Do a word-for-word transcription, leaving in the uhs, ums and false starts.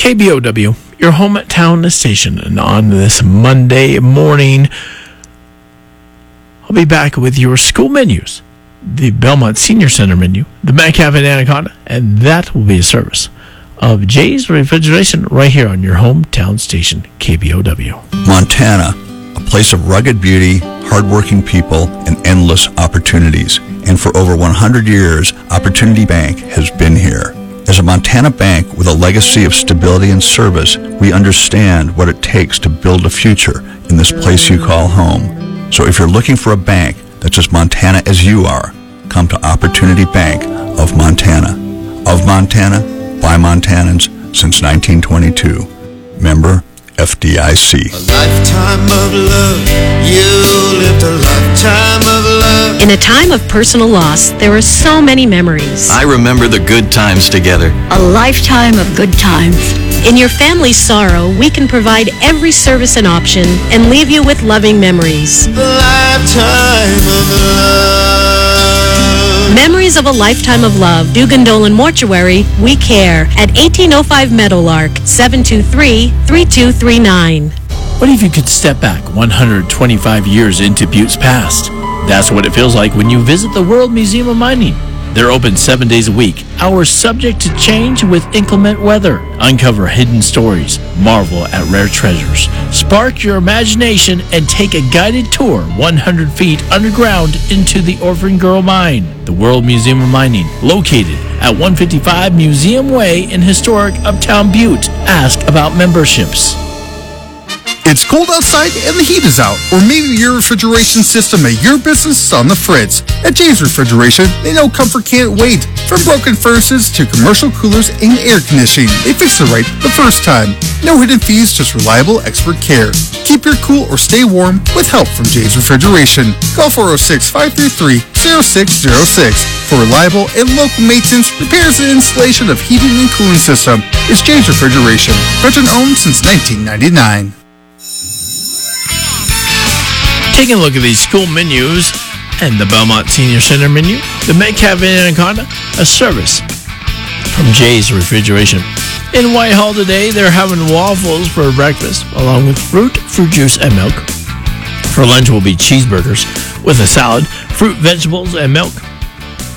K B O W, your hometown station. And on this Monday morning, I'll be back with your school menus. The Belmont Senior Center menu, the Metcalf and Anaconda, and that will be a service of Jay's Refrigeration right here on your hometown station, K B O W. Montana, a place of rugged beauty, hardworking people, and endless opportunities. And for over one hundred years, Opportunity Bank has been here. As a Montana bank with a legacy of stability and service, we understand what it takes to build a future in this place you call home. So if you're looking for a bank that's as Montana as you are, come to Opportunity Bank of Montana. Of Montana, by Montanans since nineteen twenty-two. Member F D I C. A lifetime of love, you lived a lifetime of love. In a time of personal loss, there are so many memories. I remember the good times together. A lifetime of good times. In your family's sorrow, we can provide every service and option and leave you with loving memories. A lifetime of love. Memories of a lifetime of love. Dugan Dolan Mortuary, we care. At eighteen oh five Meadowlark, seven two three, three two three nine. What if you could step back one hundred twenty-five years into Butte's past? That's what it feels like when you visit the World Museum of Mining. They're open seven days a week, hours subject to change with inclement weather. Uncover hidden stories, marvel at rare treasures, spark your imagination, and take a guided tour one hundred feet underground into the Orphan Girl Mine. The World Museum of Mining, located at one fifty-five Museum Way in historic Uptown Butte. Ask about memberships. It's cold outside and the heat is out. Or maybe your refrigeration system at your business is on the fritz. At Jay's Refrigeration, they know comfort can't wait. From broken furnaces to commercial coolers and air conditioning, they fix it right the first time. No hidden fees, just reliable expert care. Keep your cool or stay warm with help from Jay's Refrigeration. Call four oh six, five three three, oh six oh six for reliable and local maintenance, repairs, and installation of heating and cooling system. It's Jay's Refrigeration, veteran owned since nineteen ninety-nine. Taking a look at these school menus and the Belmont Senior Center menu, the Metcalf and Anaconda, a service from Jay's Refrigeration. In Whitehall today, they're having waffles for breakfast, along with fruit, fruit juice, and milk. For lunch will be cheeseburgers with a salad, fruit, vegetables, and milk.